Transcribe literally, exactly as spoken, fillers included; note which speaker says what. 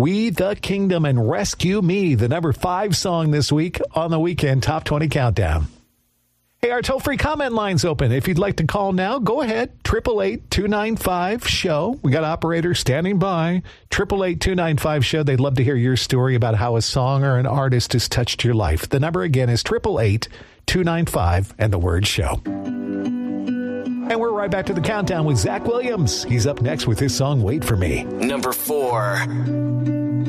Speaker 1: We the Kingdom and Rescue Me, the number five song this week on the Weekend Top twenty Countdown. Hey, our toll-free comment line's open. If you'd like to call now, go ahead. eight eight eight, two nine five, show. We got operators standing by. eight eight eight, two nine five, show. They'd love to hear your story about how a song or an artist has touched your life. The number again is eight eight eight, two nine five, and the word show. And we're right back to the countdown with Zach Williams. He's up next with his song, Wait For Me.
Speaker 2: Number four.